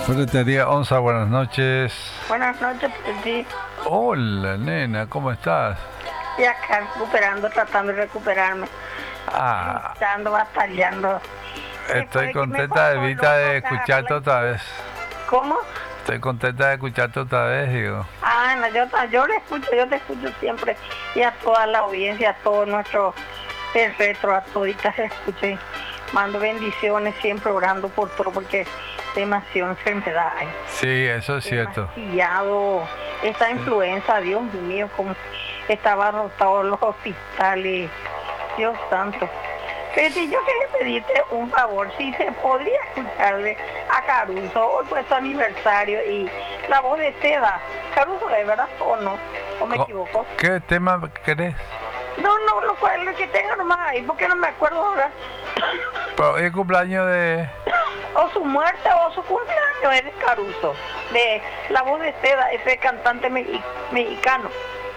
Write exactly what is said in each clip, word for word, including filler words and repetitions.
Ferretería Onza, buenas noches. Buenas noches, Petit. Hola, nena, ¿cómo estás? Y acá recuperando, tratando de recuperarme. Ah, Estando batallando. estoy Después de que me contenta, pasó Evita, de loco, escucharte Carla. otra vez. ¿Cómo? Estoy contenta de escucharte otra vez, digo. Ah, no, yo, yo le escucho, yo te escucho siempre. Y a toda la audiencia, a todo nuestro retro, a toditas se escucho. Y mando bendiciones, siempre orando por todo, porque demasiada enfermedad hay. Sí, eso es cierto. Demasiado. Esta influenza, Dios mío, como estaba rotado en los hospitales. Dios santo. Pero si yo quería pedirte un favor, si se podría escucharle a Caruso, hoy fue su aniversario y la voz de Seda. Caruso, ¿de verdad o no? ¿O me Co- equivoco? ¿Qué tema querés? No, no, lo, cual- lo que tenga nomás ahí, porque no me acuerdo ahora. Pero el cumpleaños de... O su muerte o su cumpleaños es de Caruso, de la voz de Seda, ese cantante mexi- mexicano.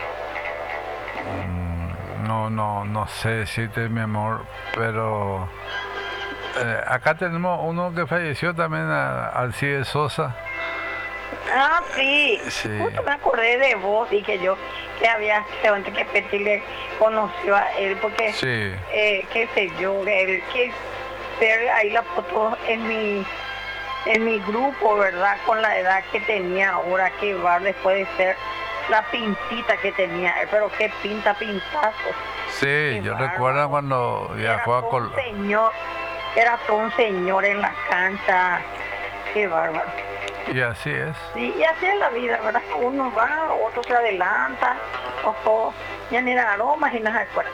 No, no, no sé decirte, mi amor, pero... eh, acá tenemos uno que falleció también, a- Alcides Sosa. Ah, sí. Sí. Justo me acordé de vos y que yo que había gente que Peti le conoció a él porque Sí. eh, qué sé yo, él que ver ahí la foto en mi en mi grupo, ¿verdad? Con la edad que tenía ahora, que va después de ser la pintita que tenía él, pero qué pinta pintazo. Sí, yo bárbaro. recuerdo cuando Era viajó a todo Col... un señor, era todo un señor en la cancha, qué bárbaro. Y así es. Sí, y así es la vida, ¿verdad? Uno va, otro se adelanta, ojo, ya ni nada, no, imaginas el cuerpo.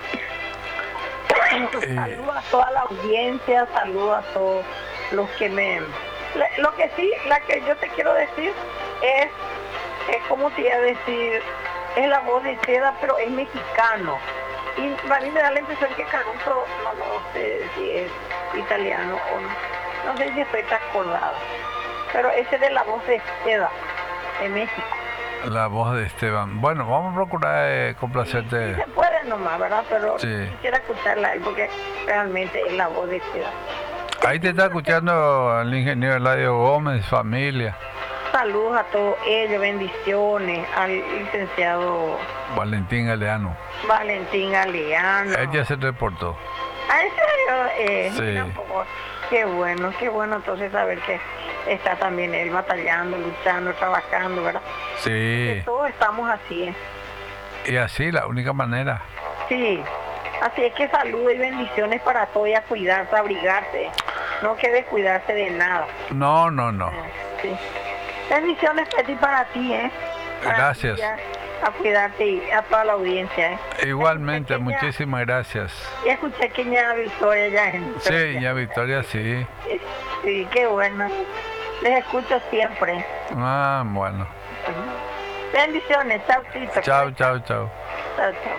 Eh. Saludo a toda la audiencia, saludo a todos los que me... la- Lo que sí, la que yo te quiero decir es, es como te iba a decir, es la voz de Seda, pero es mexicano. Y a mí me da la impresión que Caruso, no, no sé si es italiano o no, no sé si estoy tan acordado. Pero ese de la voz de Seda, de México. La voz de Esteban. Bueno, vamos a procurar eh, Sí, complacerte. se puede nomás, ¿verdad? Pero Sí. quisiera escucharla a él porque realmente es la voz de Seda. Ahí te está escuchando el ingeniero Eladio Gómez, familia, Saludos a todos ellos, bendiciones al licenciado Valentín Galeano. Valentín Galeano. Él ya se reportó. Ah, ¿en serio? Eh, Sí. mira un poco. Qué bueno, qué bueno entonces saber que está también él batallando, luchando, trabajando, ¿verdad? Que Sí. todos estamos así, ¿eh? Y así, la única manera. Sí, así es que salud y bendiciones para todos y a cuidarse, a abrigarse. No que descuidarse de nada. No, no, no. Sí. Bendiciones, Peti, para ti, ¿eh? Para Gracias. ti, ya, a cuidarte y a toda la audiencia, ¿eh? Igualmente, Pequeña- muchísimas gracias. Ya escuché que ya Victoria ya en... Sí, ya Victoria, sí. Sí, qué bueno. Les escucho siempre. Ah, bueno. Bendiciones, chao, chito. Chao, chao, chao. Chao, chao.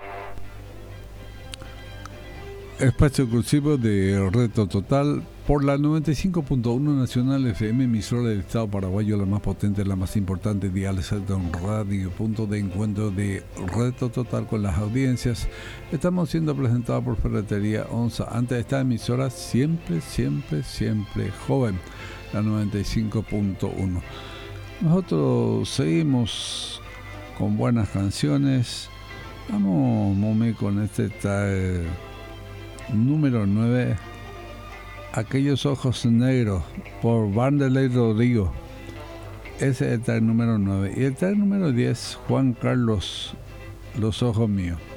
Espacio exclusivo de Reto Total por la noventa y cinco punto uno Nacional F M, emisora del Estado paraguayo, la más potente, la más importante, Dial Salton Radio, punto de encuentro de Reto Total con las audiencias. Estamos siendo presentados por Ferretería Onza. Ante esta emisora siempre, siempre, siempre joven, la noventa y cinco punto uno. Nosotros seguimos con buenas canciones. Vamos, Mome, con este tal número nueve, Aquellos ojos negros, por Vanderlei Rodrigo. Ese es el número nueve. Y el número diez, Juan Carlos, Los ojos míos.